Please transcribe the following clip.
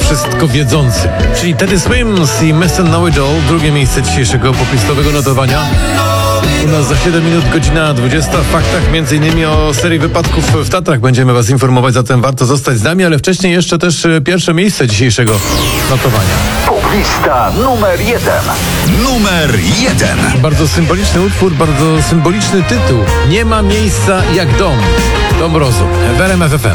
wszystko wiedzącym. Czyli Teddy Swims i Mr. Know-It-All, drugie miejsce dzisiejszego poplistowego notowania. U nas za 7 minut godzina 20. W faktach m.in. o serii wypadków w Tatrach będziemy Was informować, zatem warto zostać z nami, ale wcześniej jeszcze też pierwsze miejsce dzisiejszego notowania. Poplista numer 1. Numer 1. Bardzo symboliczny utwór, bardzo symboliczny tytuł. Nie ma miejsca jak dom. Do mrozu. W RMF FM.